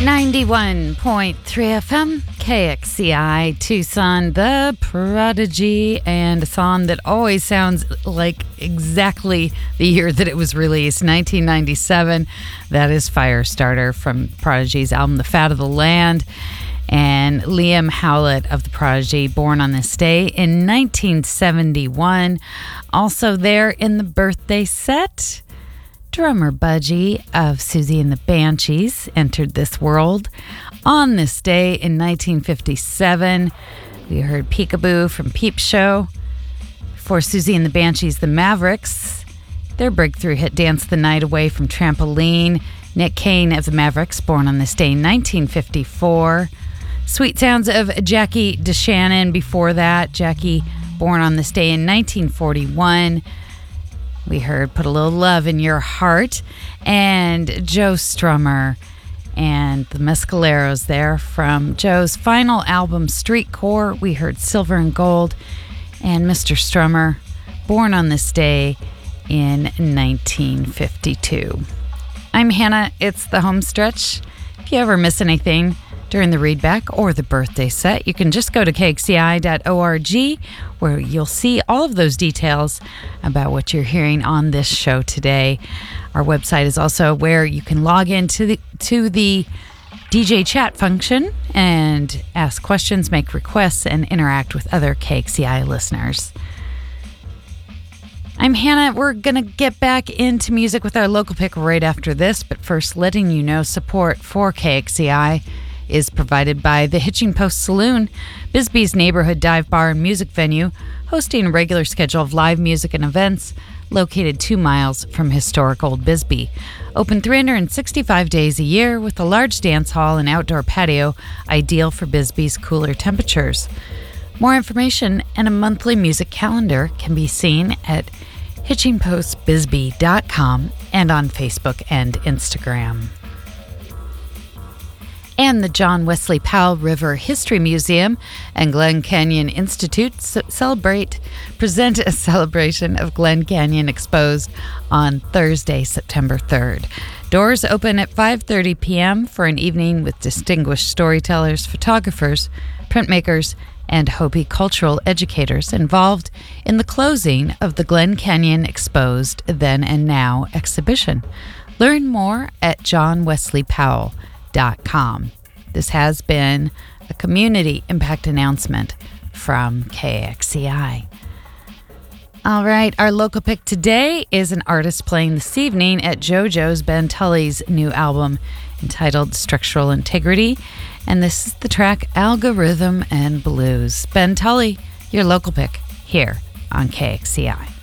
91.3 FM, KXCI, Tucson, The Prodigy, and a song that always sounds like exactly the year that it was released, 1997. That is Firestarter from Prodigy's album, The Fat of the Land. And Liam Howlett of The Prodigy, born on this day in 1971. Also there in the birthday set, drummer Budgie of Siouxsie and the Banshees entered this world on this day in 1957. We heard Peekaboo from Peep Show. For Siouxsie and the Banshees, the Mavericks, their breakthrough hit Dance the Night Away from Trampoline. Nick Kane of the Mavericks, born on this day in 1954. Sweet sounds of Jackie DeShannon before that. Jackie, born on this day in 1941. We heard Put a Little Love in Your Heart, and Joe Strummer and the Mescaleros there from Joe's final album, Street Core. We heard Silver and Gold, and Mr. Strummer, born on this day in 1952. I'm Hannah. It's the home stretch. If you ever miss anything during the readback or the birthday set, you can just go to kxci.org, where you'll see all of those details about what you're hearing on this show today. Our website is also where you can log into the DJ chat function and ask questions, make requests, and interact with other KXCI listeners. I'm Hannah. We're going to get back into music with our local pick right after this, but first letting you know support for KXCI is provided by the Hitching Post Saloon, Bisbee's neighborhood dive bar and music venue, hosting a regular schedule of live music and events, located 2 miles from historic Old Bisbee. Open 365 days a year with a large dance hall and outdoor patio, ideal for Bisbee's cooler temperatures. More information and a monthly music calendar can be seen at hitchingpostbisbee.com and on Facebook and Instagram. And the John Wesley Powell River History Museum and Glen Canyon Institute present a celebration of Glen Canyon Exposed on Thursday, September 3rd. Doors open at 5:30 p.m. for an evening with distinguished storytellers, photographers, printmakers, and Hopi cultural educators involved in the closing of the Glen Canyon Exposed Then and Now exhibition. Learn more at johnwesleypowell.com. This has been a community impact announcement from KXCI. All right, our local pick today is an artist playing this evening at JoJo's Ben Tully's new album entitled Structural Integrity, and this is the track Algorithm and Blues. Ben Tully, your local pick here on KXCI.